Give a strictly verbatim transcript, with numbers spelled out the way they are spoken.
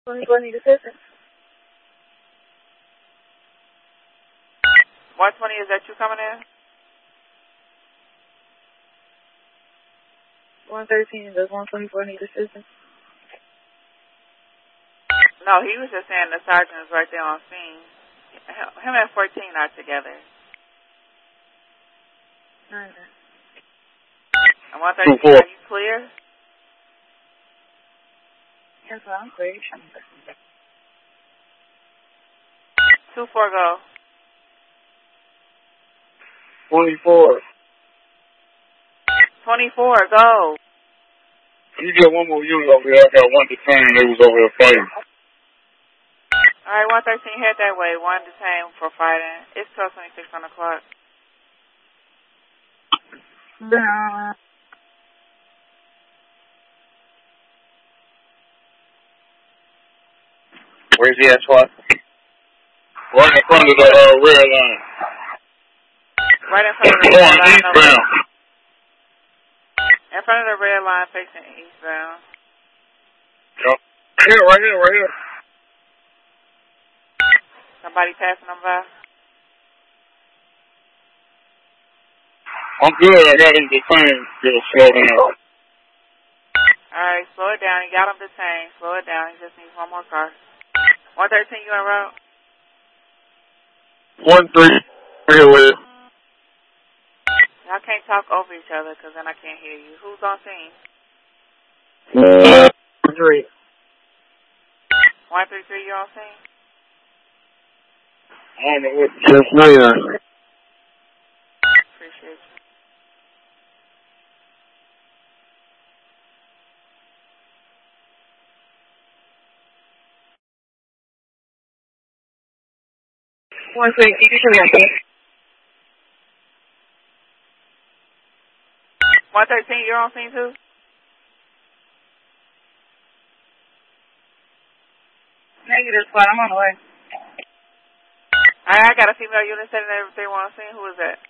twenty-four need assistance. one twenty, is that you coming in? one thirteen, does one twenty-four need assistance? No, he was just saying the sergeant is right there on scene. Him and fourteen are together. Alright. And one thirteen, are you clear? Yes, I'm clear. two four, go. twenty-four. twenty-four, go. You get one more unit over here. I got one detained. They was over here fighting. All right, one thirteen, head that way. One detained for fighting. It's twelve twenty-six on the clock. No. Where's he at, Swat? Right in front of the uh, red line. Right in front of the red line. Eastbound. In front of the red line facing eastbound. Yep. Here, right here, right here. Somebody passing them by? I'm good. I got him detained. Just slow down. All right, slow it down. You got him detained. Slow it down. He just needs one more car. one thirteen, you en route? one three. Here with it. Y'all can't talk over each other because then I can't hear you. Who's on scene? Uh, three. one three three, you on scene? I don't know what. Yes, ma'am. Appreciate you. one twenty, you can come here. one thirteen, you're on scene too? Negative, Squad. I'm on the way. All right, I got a female unit setting everything on scene. Who is that?